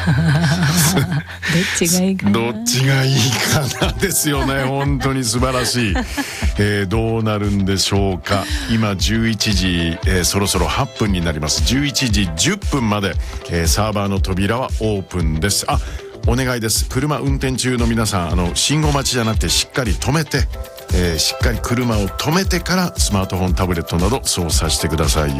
ちがいいかな、 どっちがいいかなですよね。本当に素晴らしい、どうなるんでしょうか。今11時、そろそろ8分になります。11時10分まで、サーバーの扉はオープンです。お願いです。車運転中の皆さん、信号待ちじゃなくてしっかり止めて、しっかり車を止めてからスマートフォン、タブレットなど操作してくださいよ。